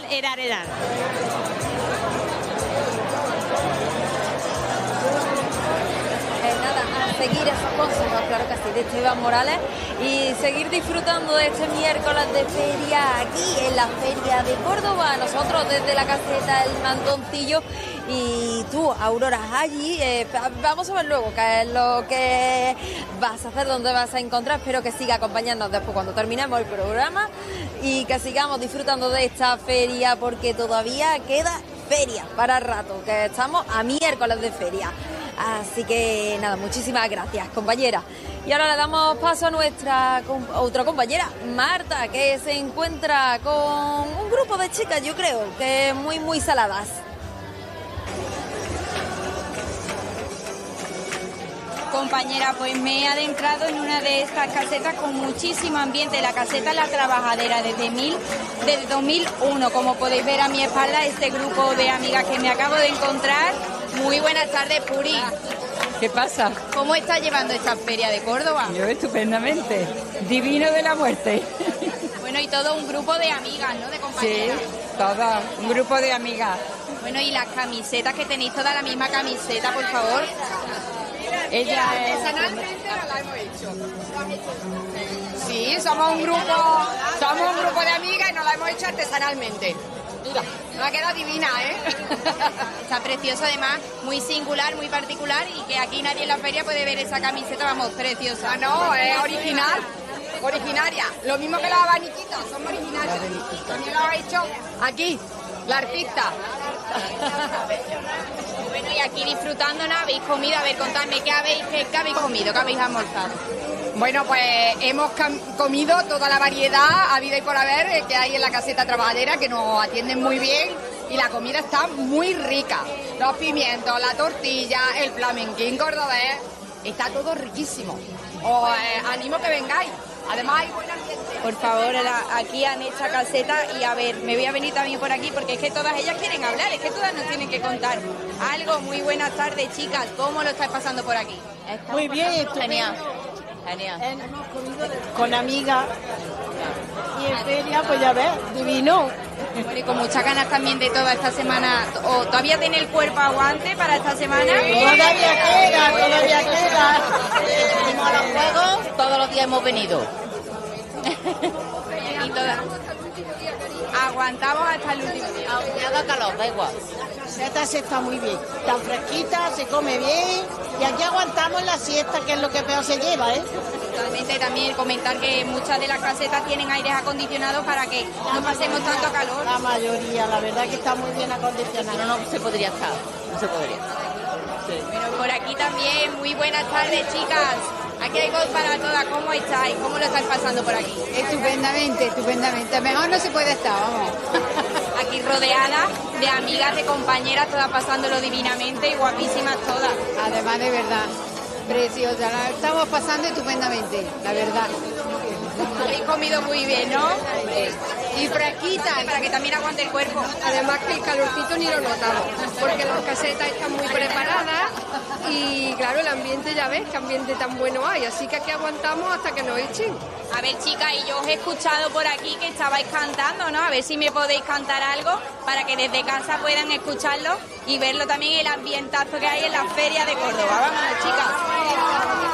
el Arenal. Nada, a seguir esos consejos, claro que sí, de Esteban Morales y seguir disfrutando de este miércoles de feria aquí en la Feria de Córdoba. Nosotros desde la caseta El Mantoncillo y tú, Aurora, allí. Vamos a ver luego qué es lo que vas a hacer, dónde vas a encontrar. Espero que siga acompañándonos después cuando terminemos el programa y que sigamos disfrutando de esta feria porque todavía queda feria para rato, que estamos a miércoles de feria. Así que nada, muchísimas gracias, compañera. Y ahora le damos paso a nuestra otra compañera, Marta, que se encuentra con un grupo de chicas, yo creo, que muy saladas. Compañera, pues me he adentrado en una de estas casetas con muchísimo ambiente, la caseta La Trabajadera, desde 2001. Como podéis ver a mi espalda, este grupo de amigas que me acabo de encontrar. Muy buenas tardes, Puri. ¿Qué pasa? ¿Cómo estás llevando esta feria de Córdoba? Yo estupendamente. Divino de la muerte. Bueno, y todo un grupo de amigas, ¿no? De compañeras. Sí, todo un grupo de amigas. Bueno, y las camisetas, que tenéis toda la misma camiseta, por favor. Ella Artesanalmente no la hemos hecho. Sí, somos un grupo de amigas y nos la hemos hecho artesanalmente. Mira, nos ha quedado divina, ¿eh? Está preciosa, además, muy singular, muy particular, y que aquí nadie en la feria puede ver esa camiseta, vamos, preciosa. Ah, no, es original, originaria. Lo mismo que los abaniquitos, son originarios. También lo ha hecho aquí, la artista. Bueno, y aquí disfrutando, ¿no? ¿Habéis comido? A ver, contadme, ¿qué habéis comido? ¿Qué habéis almorzado? Bueno, pues hemos comido toda la variedad habida y por haber que hay en la caseta trabajadera, que nos atienden muy bien y la comida está muy rica. Los pimientos, la tortilla, el flamenquín cordobés, está todo riquísimo. Os animo que vengáis. Además hay buen ambiente. Por favor, aquí en esta caseta, y a ver, me voy a venir también por aquí porque es que todas ellas quieren hablar, es que todas nos tienen que contar algo. Muy buenas tardes, chicas, ¿cómo lo estáis pasando por aquí? Muy bien, genial. Hemos comido con amigas y en feria, pues ya ves, divino. Bueno, y con muchas ganas también de toda esta semana. ¿Todavía tiene el cuerpo aguante para esta semana? Todavía queda. Venimos a los juegos, todos los días hemos venido. Y todas. Aguantamos hasta el último día. Aunque haga calor, da igual. La caseta se está muy bien, está fresquita, se come bien y aquí aguantamos la siesta, que es lo que peor se lleva, ¿eh? Totalmente. También comentar que muchas de las casetas tienen aires acondicionados para que no pasemos tanto calor. La mayoría, la verdad que está muy bien acondicionada. No se podría estar, no se podría. Sí. Pero por aquí también, muy buenas tardes, chicas. Aquí hay voz para todas. ¿Cómo estáis? ¿Cómo lo estáis pasando por aquí? Estupendamente. Mejor no se puede estar, vamos. Aquí rodeada de amigas, de compañeras, todas pasándolo divinamente y guapísimas todas. Además, de verdad, preciosa. La estamos pasando estupendamente, la verdad. Habéis comido muy bien, ¿no? Y fresquita. Para que también aguante el cuerpo. Además que el calorcito ni lo notamos, porque las casetas están muy preparadas y claro, el ambiente, ya ves, qué ambiente tan bueno hay, así que aquí aguantamos hasta que nos echen. A ver, chicas, y yo os he escuchado por aquí que estabais cantando, ¿no? A ver si me podéis cantar algo para que desde casa puedan escucharlo y verlo también, el ambientazo que hay en la Feria de Córdoba. Vámonos, chicas.